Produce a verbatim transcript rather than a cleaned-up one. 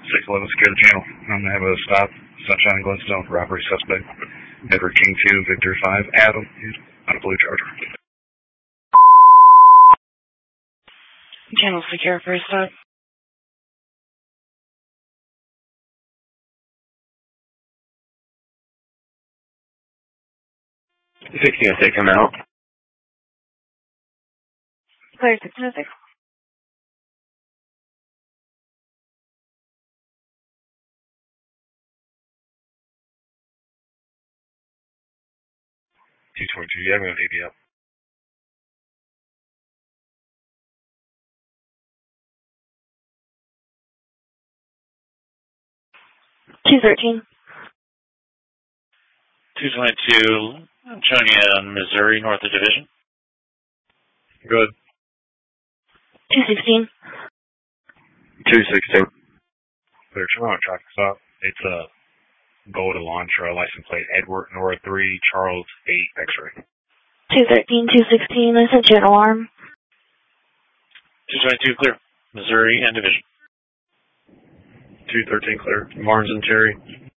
six eleven secure the channel. I'm going to have a stop. Sunshine and Glenstone. Robbery suspect. Edward King two, Victor five, Adam. On a blue Charger. Channel secure first stop. six oh six, I'm out. Clear six oh six. two twenty-two, yeah, I'm going to leave you up. two thirteen. two twenty-two, Antonia, Missouri, north of Division. Good. two sixteen. two sixteen. Clear, Toronto traffic stop. It's a go to launch or a license plate Edward Nora three, Charles eight, X-ray. two thirteen, two sixteen, I sent you an alarm. two twenty-two, clear. Missouri and Division. two thirteen, clear. Barnes and Cherry.